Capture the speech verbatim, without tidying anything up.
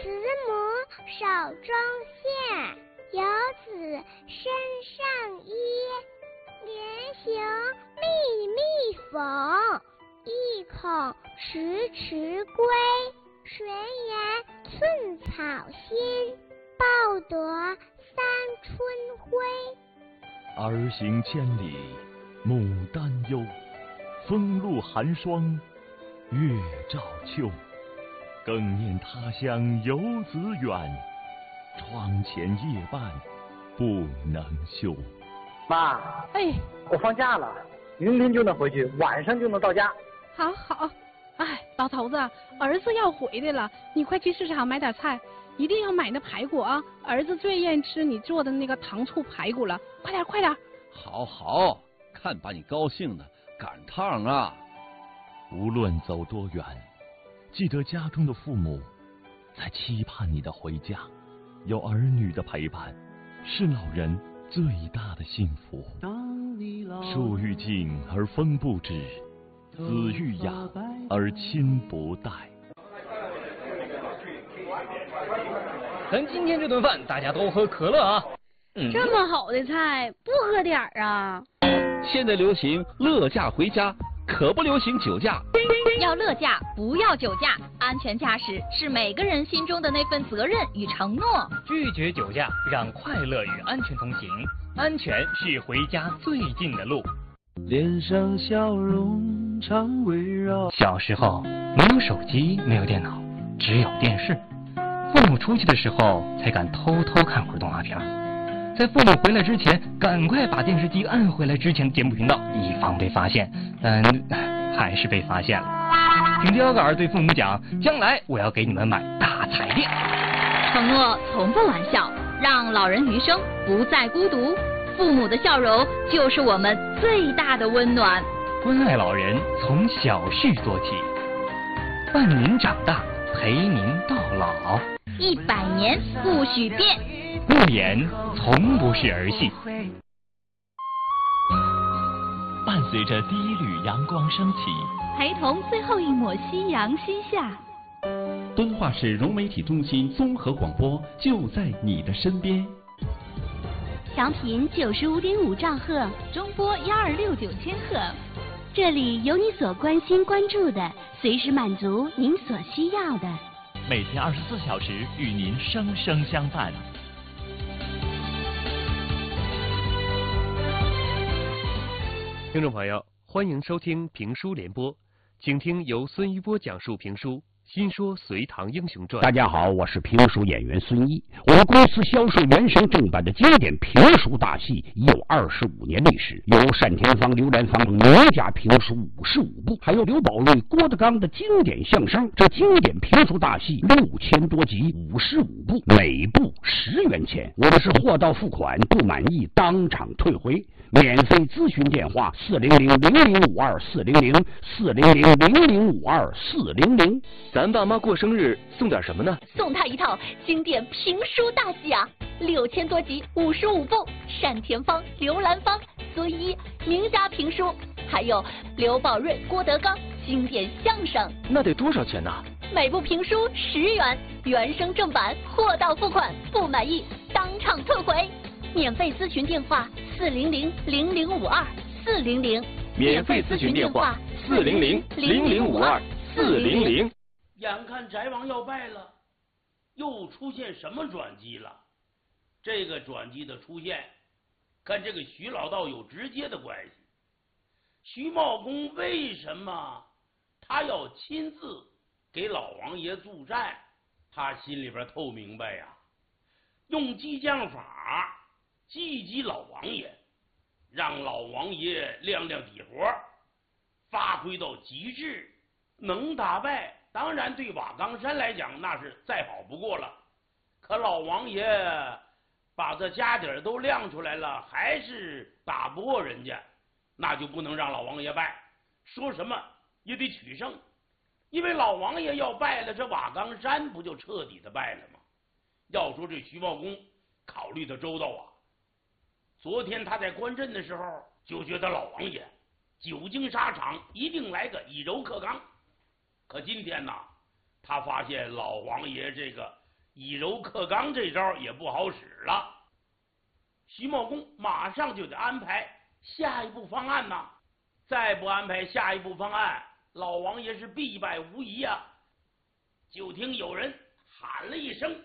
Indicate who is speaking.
Speaker 1: 慈母手中线，游子身上衣。连行密密缝，意恐迟迟归。谁言寸草心，报得三春晖。
Speaker 2: 儿行千里母担忧，风露寒霜月照秋。更念他乡游子远，窗前夜半不能休。
Speaker 3: 妈，
Speaker 4: 哎，
Speaker 3: 我放假了，明天就能回去，晚上就能到家。
Speaker 4: 好好，哎，老头子，儿子要回来了，你快去市场买点菜，一定要买那排骨啊！儿子最愿意吃你做的那个糖醋排骨了，快点快点！
Speaker 5: 好好，看把你高兴的，赶趟啊！
Speaker 2: 无论走多远，记得家中的父母在期盼你的回家，有儿女的陪伴，是老人最大的幸福。树欲静而风不止，子欲养而亲不待。
Speaker 6: 咱今天这顿饭大家都喝可乐啊！
Speaker 4: 嗯、这么好的菜不喝点儿啊？
Speaker 5: 现在流行乐驾回家，可不流行酒驾。
Speaker 7: 要乐驾，不要酒驾。安全驾驶是每个人心中的那份责任与承诺。
Speaker 6: 拒绝酒驾，让快乐与安全同行。安全是回家最近的路。
Speaker 8: 脸上笑容常围绕。
Speaker 6: 小时候没有手机，没有电脑，只有电视。父母出去的时候，才敢偷偷看会儿动画片。在父母回来之前，赶快把电视机按回来之前的节目频道，以防被发现。但还是被发现了。凭胶杆对父母讲，将来我要给你们买大彩电。
Speaker 7: 承诺从不玩笑，让老人余生不再孤独。父母的笑容就是我们最大的温暖。
Speaker 6: 关爱老人从小事做起，伴您长大，陪您到老。
Speaker 7: 一百年不许变，
Speaker 6: 诺言从不是儿戏。
Speaker 2: 伴随着第一缕阳光升起，
Speaker 7: 陪同最后一抹夕阳西下。
Speaker 9: 敦化市融媒体中心综合广播就在你的身边。
Speaker 10: 调频九十五点五兆赫，
Speaker 7: 中波幺二六九千赫。
Speaker 10: 这里有你所关心关注的，随时满足您所需要的。
Speaker 2: 每天二十四小时与您生生相伴。
Speaker 11: 听众朋友，欢迎收听评书联播，请听由孙一波讲述评书《新说隋唐英雄传》。
Speaker 12: 大家好，我是评书演员孙一。我们公司销售原声正版的经典评书大戏已有二十五年历史，有单田芳、刘兰芳名家评书五十五部，还有刘宝瑞、郭德纲的经典相声。这经典评书大戏六千多集，五十五部，每部十元钱。我们是货到付款，不满意当场退回。免费咨询电话：四零零零零五二四零零四零零零零五二四零零。
Speaker 11: 咱爸妈过生日送点什么呢？
Speaker 7: 送他一套经典评书大戏啊，六千多集，五十五部，单田芳、刘兰芳、孙一名家评书，还有刘宝瑞、郭德纲经典相声。
Speaker 11: 那得多少钱呢？
Speaker 7: 每部评书十元，原声正版，货到付款，不满意当场退回。免费咨询电话：四零零零零五二四零零。
Speaker 11: 免费咨询电话：四零零零零五二四零零。
Speaker 13: 眼看翟王要败了，又出现什么转机了？这个转机的出现，跟这个徐老道有直接的关系。徐茂公为什么他要亲自给老王爷助战？他心里边透明白呀，用激将法激激老王爷，让老王爷亮亮底活，发挥到极致，能打败。当然对瓦岗山来讲那是再好不过了，可老王爷把这家底儿都亮出来了，还是打不过人家，那就不能让老王爷败，说什么也得取胜。因为老王爷要败了，这瓦岗山不就彻底的败了吗？要说这徐茂公考虑的周到啊，昨天他在观阵的时候就觉得老王爷久经沙场，一定来个以柔克刚。可今天呢，他发现老王爷这个以柔克刚这招也不好使了。徐茂公马上就得安排下一步方案呐，再不安排下一步方案，老王爷是必败无疑啊！就听有人喊了一声：“